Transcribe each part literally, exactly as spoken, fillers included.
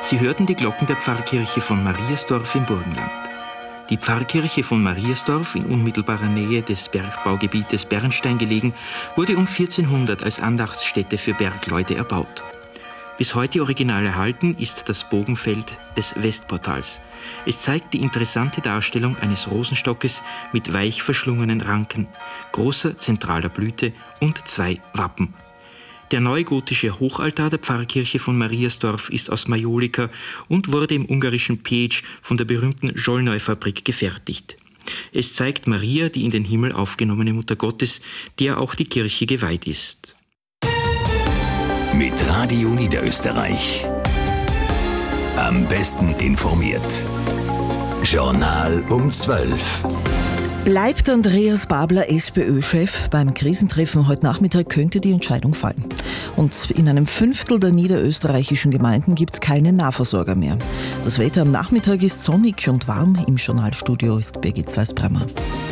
Sie hörten die Glocken der Pfarrkirche von Mariasdorf im Burgenland. Die Pfarrkirche von Mariasdorf, in unmittelbarer Nähe des Bergbaugebietes Bernstein gelegen, wurde um vierzehnhundert als Andachtsstätte für Bergleute erbaut. Bis heute original erhalten ist das Bogenfeld des Westportals. Es zeigt die interessante Darstellung eines Rosenstockes mit weich verschlungenen Ranken, großer zentraler Blüte und zwei Wappen. Der neugotische Hochaltar der Pfarrkirche von Mariasdorf ist aus Majolika und wurde im ungarischen Pécs von der berühmten Zsolnay-Fabrik gefertigt. Es zeigt Maria, die in den Himmel aufgenommene Mutter Gottes, der auch die Kirche geweiht ist. Mit Radio Niederösterreich. Am besten informiert. Journal um zwölf. Bleibt Andreas Babler SPÖ-Chef? Beim Krisentreffen heute Nachmittag könnte die Entscheidung fallen. Und in einem Fünftel der niederösterreichischen Gemeinden gibt es keine Nahversorger mehr. Das Wetter am Nachmittag ist sonnig und warm. Im Journalstudio ist Birgit Zeisbreimer.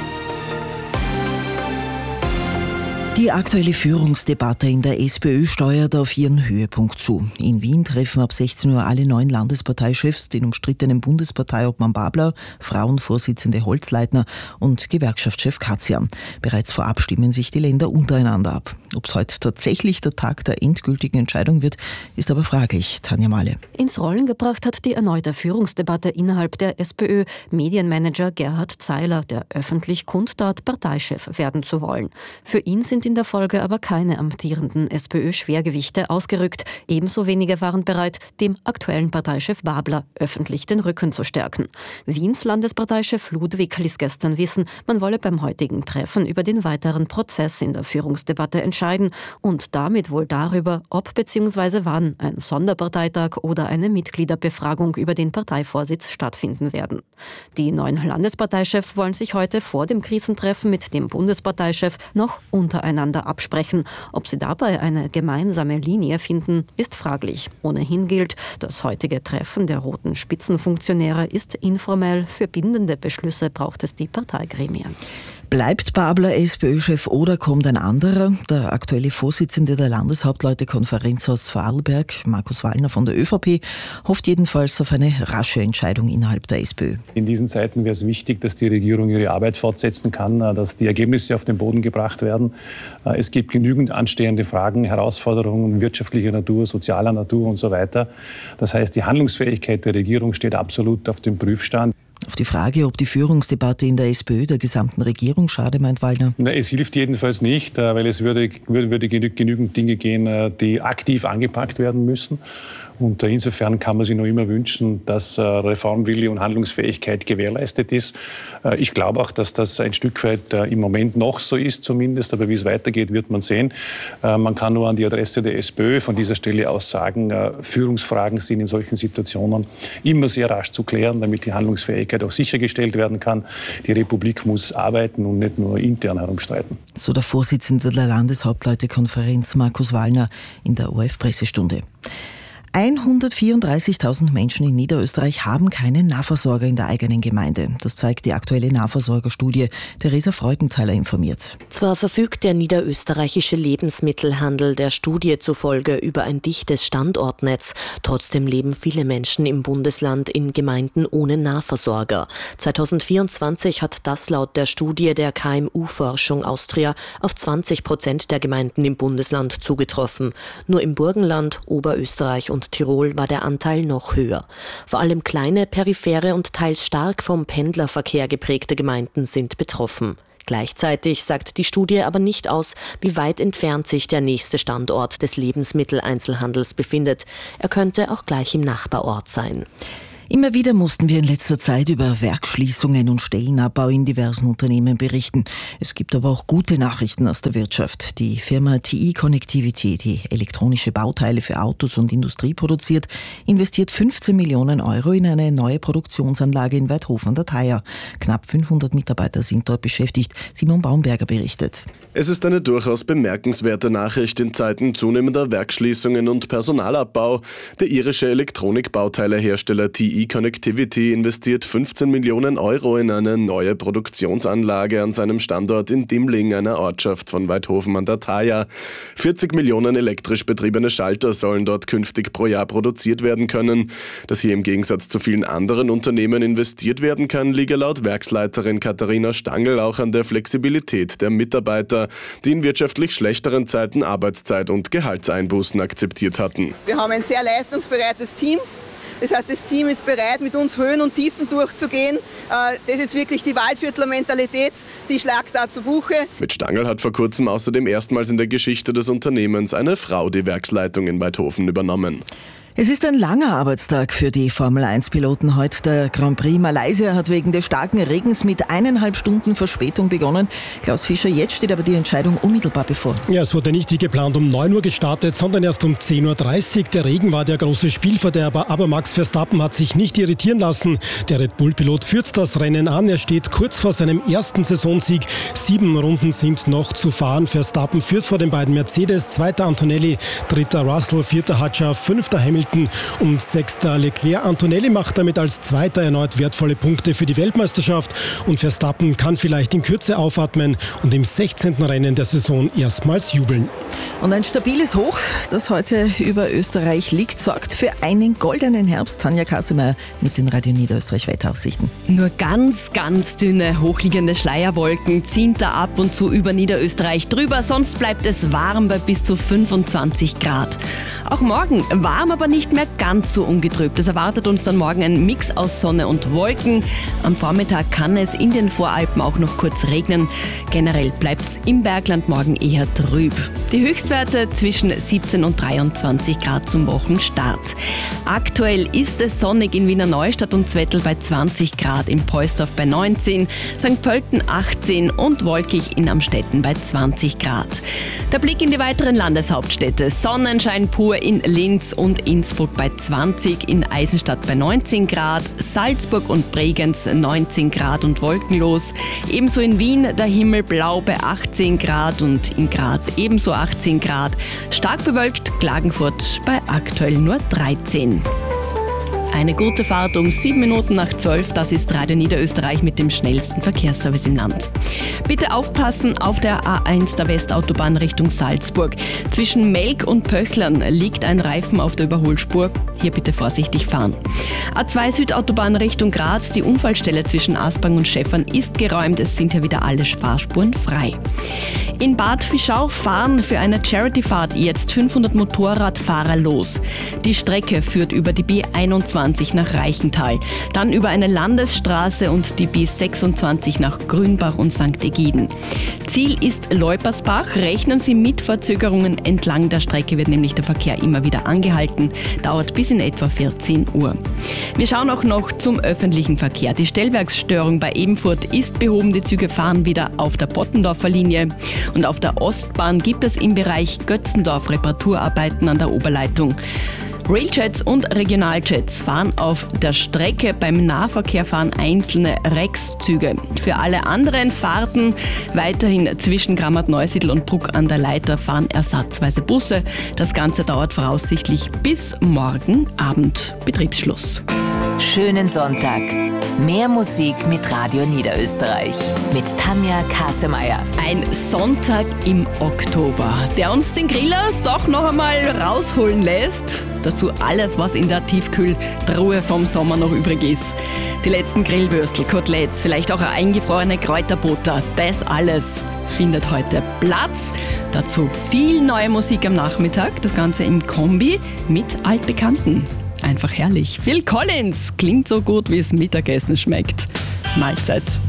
Die aktuelle Führungsdebatte in der SPÖ steuert auf ihren Höhepunkt zu. In Wien treffen ab sechzehn Uhr alle neuen Landesparteichefs den umstrittenen Bundesparteiobmann Babler, Frauenvorsitzende Holzleitner und Gewerkschaftschef Katzian. Bereits vorab stimmen sich die Länder untereinander ab. Ob es heute tatsächlich der Tag der endgültigen Entscheidung wird, ist aber fraglich. Tanja Mahle. Ins Rollen gebracht hat die erneute Führungsdebatte innerhalb der SPÖ Medienmanager Gerhard Zeiler, der öffentlich kundtat, Parteichef werden zu wollen. Für ihn sind in der Folge aber keine amtierenden SPÖ-Schwergewichte ausgerückt. Ebenso wenige waren bereit, dem aktuellen Parteichef Babler öffentlich den Rücken zu stärken. Wiens Landesparteichef Ludwig ließ gestern wissen, man wolle beim heutigen Treffen über den weiteren Prozess in der Führungsdebatte entscheiden und damit wohl darüber, ob bzw. wann ein Sonderparteitag oder eine Mitgliederbefragung über den Parteivorsitz stattfinden werden. Die neuen Landesparteichefs wollen sich heute vor dem Krisentreffen mit dem Bundesparteichef noch untereinander absprechen. Ob sie dabei eine gemeinsame Linie finden, ist fraglich. Ohnehin gilt, das heutige Treffen der roten Spitzenfunktionäre ist informell. Für bindende Beschlüsse braucht es die Parteigremien. Bleibt Babler SPÖ-Chef oder kommt ein anderer? Der aktuelle Vorsitzende der Landeshauptleutekonferenz aus Vorarlberg, Markus Wallner von der ÖVP, hofft jedenfalls auf eine rasche Entscheidung innerhalb der SPÖ. In diesen Zeiten wäre es wichtig, dass die Regierung ihre Arbeit fortsetzen kann, dass die Ergebnisse auf den Boden gebracht werden. Es gibt genügend anstehende Fragen, Herausforderungen wirtschaftlicher Natur, sozialer Natur und so weiter. Das heißt, die Handlungsfähigkeit der Regierung steht absolut auf dem Prüfstand. Auf die Frage, ob die Führungsdebatte in der SPÖ der gesamten Regierung schade, meint Wallner. Na, es hilft jedenfalls nicht, weil es würde, würde genügend Dinge gehen, die aktiv angepackt werden müssen. Und insofern kann man sich noch immer wünschen, dass Reformwille und Handlungsfähigkeit gewährleistet ist. Ich glaube auch, dass das ein Stück weit im Moment noch so ist zumindest, aber wie es weitergeht, wird man sehen. Man kann nur an die Adresse der SPÖ von dieser Stelle aus sagen, Führungsfragen sind in solchen Situationen immer sehr rasch zu klären, damit die Handlungsfähigkeit auch sichergestellt werden kann. Die Republik muss arbeiten und nicht nur intern herumstreiten. So der Vorsitzende der Landeshauptleutekonferenz Markus Wallner in der O R F-Pressestunde. hundertvierunddreißigtausend Menschen in Niederösterreich haben keinen Nahversorger in der eigenen Gemeinde. Das zeigt die aktuelle Nahversorgerstudie. Theresa Freudenthaler informiert. Zwar verfügt der niederösterreichische Lebensmittelhandel der Studie zufolge über ein dichtes Standortnetz, trotzdem leben viele Menschen im Bundesland in Gemeinden ohne Nahversorger. zweitausendvierundzwanzig hat das laut der Studie der K M U-Forschung Austria auf zwanzig Prozent der Gemeinden im Bundesland zugetroffen. Nur im Burgenland, Oberösterreich und und Tirol war der Anteil noch höher. Vor allem kleine, periphere und teils stark vom Pendlerverkehr geprägte Gemeinden sind betroffen. Gleichzeitig sagt die Studie aber nicht aus, wie weit entfernt sich der nächste Standort des Lebensmitteleinzelhandels befindet. Er könnte auch gleich im Nachbarort sein. Immer wieder mussten wir in letzter Zeit über Werksschließungen und Stellenabbau in diversen Unternehmen berichten. Es gibt aber auch gute Nachrichten aus der Wirtschaft. Die Firma T I Connectivity, die elektronische Bauteile für Autos und Industrie produziert, investiert fünfzehn Millionen Euro in eine neue Produktionsanlage in Weidhofen an der Thaya. Knapp fünfhundert Mitarbeiter sind dort beschäftigt. Simon Baumberger berichtet. Es ist eine durchaus bemerkenswerte Nachricht in Zeiten zunehmender Werksschließungen und Personalabbau. Der irische Elektronikbauteilehersteller T I T E Connectivity investiert fünfzehn Millionen Euro in eine neue Produktionsanlage an seinem Standort in Dimmling, einer Ortschaft von Waidhofen an der Thaya. vierzig Millionen elektrisch betriebene Schalter sollen dort künftig pro Jahr produziert werden können. Dass hier im Gegensatz zu vielen anderen Unternehmen investiert werden kann, liege laut Werksleiterin Katharina Stangl auch an der Flexibilität der Mitarbeiter, die in wirtschaftlich schlechteren Zeiten Arbeitszeit und Gehaltseinbußen akzeptiert hatten. Wir haben ein sehr leistungsbereites Team. Das heißt, das Team ist bereit, mit uns Höhen und Tiefen durchzugehen. Das ist wirklich die Waldviertler-Mentalität, die schlagt da zu Buche. Mit Stangl hat vor kurzem außerdem erstmals in der Geschichte des Unternehmens eine Frau die Werksleitung in Waidhofen übernommen. Es ist ein langer Arbeitstag für die Formel eins Piloten heute. Der Grand Prix Malaysia hat wegen des starken Regens mit eineinhalb Stunden Verspätung begonnen. Klaus Fischer, jetzt steht aber die Entscheidung unmittelbar bevor. Ja, es wurde nicht wie geplant um neun Uhr gestartet, sondern erst um zehn Uhr dreißig. Der Regen war der große Spielverderber, aber Max Verstappen hat sich nicht irritieren lassen. Der Red Bull-Pilot führt das Rennen an. Er steht kurz vor seinem ersten Saisonsieg. Sieben Runden sind noch zu fahren. Verstappen führt vor den beiden Mercedes, zweiter Antonelli, dritter Russell, vierter Hadjar, fünfter Hamilton und sechster Leclerc. Antonelli macht damit als Zweiter erneut wertvolle Punkte für die Weltmeisterschaft und Verstappen kann vielleicht in Kürze aufatmen und im sechzehnten Rennen der Saison erstmals jubeln. Und ein stabiles Hoch, das heute über Österreich liegt, sorgt für einen goldenen Herbst. Tanja Kasemeyer mit den Radio Niederösterreich Wetteraussichten. Nur ganz, ganz dünne, hochliegende Schleierwolken ziehen da ab und zu über Niederösterreich drüber. Sonst bleibt es warm bei bis zu fünfundzwanzig Grad. Auch morgen warm, aber nicht mehr ganz so ungetrübt. Es erwartet uns dann morgen ein Mix aus Sonne und Wolken. Am Vormittag kann es in den Voralpen auch noch kurz regnen. Generell bleibt es im Bergland morgen eher trüb. Die Höchstwerte zwischen siebzehn und dreiundzwanzig Grad zum Wochenstart. Aktuell ist es sonnig in Wiener Neustadt und Zwettl bei zwanzig Grad, in Poisdorf bei neunzehn, Sankt Pölten achtzehn und wolkig in Amstetten bei zwanzig Grad. Der Blick in die weiteren Landeshauptstädte. Sonnenschein pur in Linz und Innsbruck bei zwanzig, in Eisenstadt bei neunzehn Grad, Salzburg und Bregenz neunzehn Grad und wolkenlos. Ebenso in Wien der Himmel blau bei achtzehn Grad und in Graz ebenso achtzehn Grad. Stark bewölkt Klagenfurt bei aktuell nur dreizehn. Eine gute Fahrt um sieben Minuten nach zwölf, das ist Radio Niederösterreich mit dem schnellsten Verkehrsservice im Land. Bitte aufpassen auf der A eins der Westautobahn Richtung Salzburg. Zwischen Melk und Pöchlern liegt ein Reifen auf der Überholspur. Hier bitte vorsichtig fahren. A zwei Südautobahn Richtung Graz, die Unfallstelle zwischen Aspang und Schäffern ist geräumt. Es sind ja wieder alle Fahrspuren frei. In Bad Fischau fahren für eine Charity-Fahrt jetzt fünfhundert Motorradfahrer los. Die Strecke führt über die B einundzwanzig nach Reichental, dann über eine Landesstraße und die B sechsundzwanzig nach Grünbach und Sankt Egiden. Ziel ist Leupersbach. Rechnen Sie mit Verzögerungen. Entlang der Strecke wird nämlich der Verkehr immer wieder angehalten. Dauert bis in etwa vierzehn Uhr. Wir schauen auch noch zum öffentlichen Verkehr. Die Stellwerksstörung bei Ebenfurt ist behoben. Die Züge fahren wieder auf der Bottendorfer Linie. Und auf der Ostbahn gibt es im Bereich Götzendorf Reparaturarbeiten an der Oberleitung. Railjets und Regionaljets fahren auf der Strecke. Beim Nahverkehr fahren einzelne Rex-Züge. Für alle anderen Fahrten weiterhin zwischen Grammat-Neusiedl und Bruck an der Leiter fahren ersatzweise Busse. Das Ganze dauert voraussichtlich bis morgen Abend. Betriebsschluss. Schönen Sonntag. Mehr Musik mit Radio Niederösterreich. Mit Tanja Kasemeyer. Ein Sonntag im Oktober, der uns den Griller doch noch einmal rausholen lässt. Dazu alles, was in der Tiefkühltruhe vom Sommer noch übrig ist. Die letzten Grillwürstel, Koteletts, vielleicht auch eine eingefrorene Kräuterbutter. Das alles findet heute Platz. Dazu viel neue Musik am Nachmittag. Das Ganze im Kombi mit Altbekannten. Einfach herrlich. Phil Collins klingt so gut, wie es Mittagessen schmeckt. Mahlzeit.